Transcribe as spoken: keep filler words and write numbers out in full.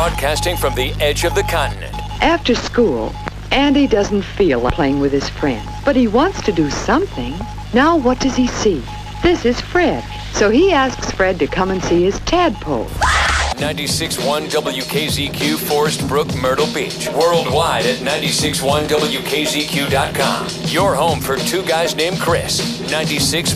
broadcasting from the edge of the continent. After school, Andy doesn't feel like playing with his friends, but he wants to do something. Now what does he see? This is Fred, so he asks Fred to come and see his tadpole. ninety-six point one W K Z Q, Forest Brook, Myrtle Beach. Worldwide at ninety-six point one W K Z Q dot com. Your home for two guys named Chris. ninety-six